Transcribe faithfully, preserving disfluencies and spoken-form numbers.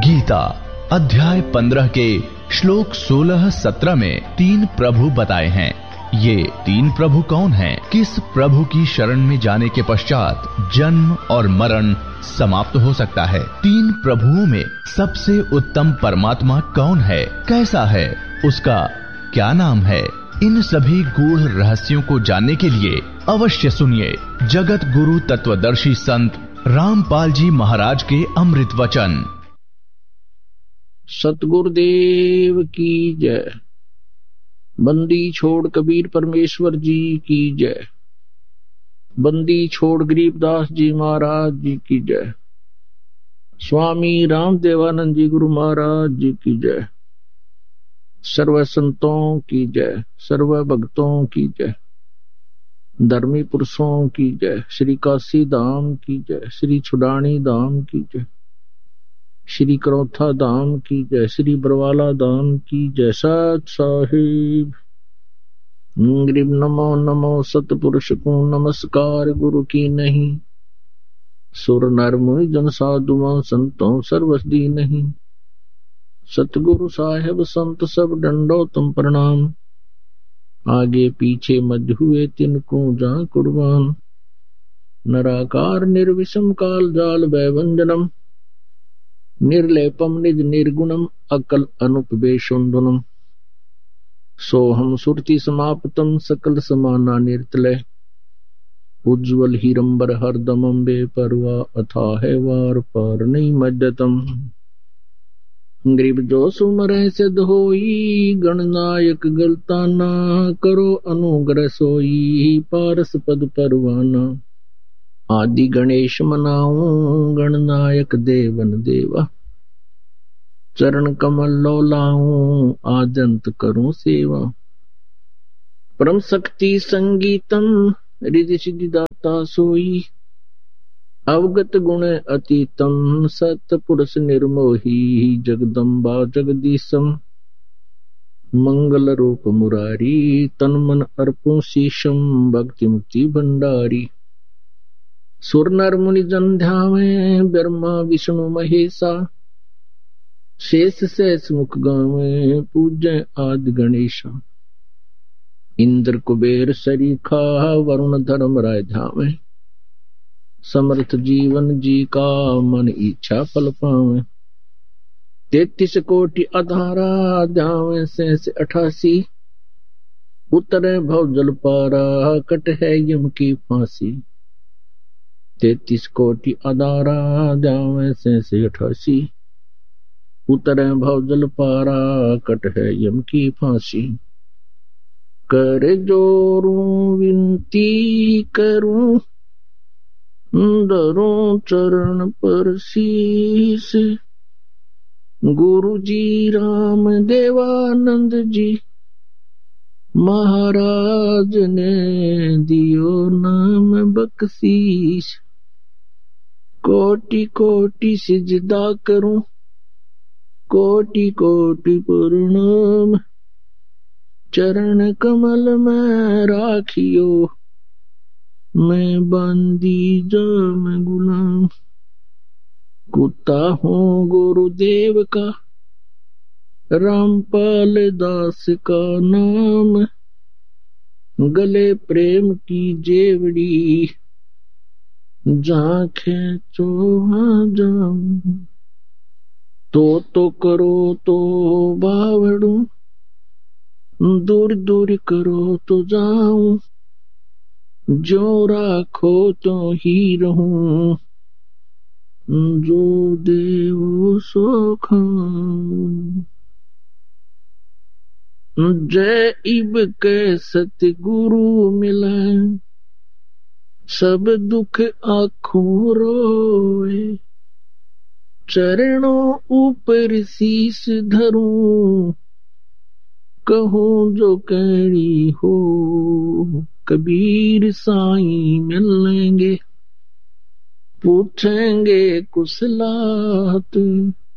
गीता अध्याय पंद्रह के श्लोक सोलह सत्रह में तीन प्रभु बताए हैं। ये तीन प्रभु कौन हैं? किस प्रभु की शरण में जाने के पश्चात जन्म और मरण समाप्त हो सकता है? तीन प्रभुओं में सबसे उत्तम परमात्मा कौन है? कैसा है? उसका क्या नाम है? इन सभी गूढ़ रहस्यों को जानने के लिए अवश्य सुनिए जगत गुरु तत्वदर्शी संत रामपाल जी महाराज के अमृत वचन। सतगुरुदेव की जय। बंदी छोड़ कबीर परमेश्वर जी की जय। बंदी छोड़ गरीबदास जी महाराज जी की जय। स्वामी रामदेवानंद जी गुरु महाराज जी की जय। सर्व संतों की जय, सर्व भक्तों की जय, धर्मी पुरुषों की जय। श्री काशी धाम की जय, श्री छुडानी धाम की जय, श्री करौथा धाम की जय, श्री बरवाला धाम की जय। सत साहिब ग्रीब नमो नमो सतपुरुष को नमस्कार गुरु की नहीं। सुर नर मुनि जन साधुओं संतों सर्वसदी नहीं। सतगुरु साहेब संत सब डंडो तुम प्रणाम। आगे पीछे मध्य हुए तिनको जा कुर्बान। नराकार निर्विषम काल जाल भयभंजनम। निर्लेपम निज निर्गुणम अकल अनुपवेशुंदनम। सोहम सुरति समाप्तम सकल समाना निर्तलय। उज्ज्वल हीरंबर हरदमं बेपरवा अथाह वार पार नहीं मज्जतम। ग्रीब जो सुमरह सिद्ध होई गणनायक गलताना। करो अनुग्रह सोई पारस पद परवाना। आदि गणेश मनाऊं गणनायक देवन देवा। चरण कमल लो लाऊं आदंत करूं सेवा। परम शक्ति संगीतम रिधि सिद्धि दाता सोई। अवगत गुण अतीतम सत पुरुष निर्मोही। जगदम्बा जगदीशम मंगल रूप मुरारी। तन मन अर्पुं शीशम भक्ति मुक्ति भंडारी। सुर नर मुनि जन ध्यावे ब्रह्मा विष्णु महेशा। शेष शेष मुख गावे पूज्य आदि गणेशा। इंद्र कुबेर सरीखा वरुण धर्म राय ध्यावे। समर्थ जीवन जी का मन इच्छा फल पावे। तैतीस कोटि अधारा ध्यावे शेष अठासी। उतरे भव जल पारा कट है यम की फांसी। तैतीस कोटि अधारा ध्यावे शेष अठासी। उतरे भव जल पारा कट है यम की फांसी। कर जोरूं विनती करूं धरूं चरण पर शीस। गुरु जी राम देवानंद जी महाराज ने दियो नाम बख्शीश। कोटि कोटि सिजदा करूं कोटि कोटि प्रणाम। चरण कमल में राखियो मैं बंदी जाम गुलाम। कुत्ता हूँ गुरुदेव का रामपाल दास का नाम। गले प्रेम की जेवड़ी जहाँ खेचो वहाँ जाऊं। तो तो करो तो बावड़ू दूर दूर करो तो जाऊं। जो राखो तो ही रहूं जो देव सो खाऊं। जय इब के सतगुरु मिले सब दुख आँखों रोए। चरणों ऊपर शीश धरूं कहूं जो कहनी हो। कबीर साईं मिलेंगे पूछेंगे कुशलात।